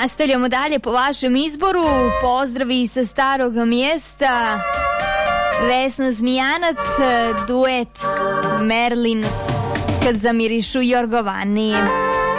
Nastavljamo dalje po vašem izboru. Pozdravi sa Starog mjesta. Vesna Zmijanac, duet Merlin kad zamirišu Jorgovani.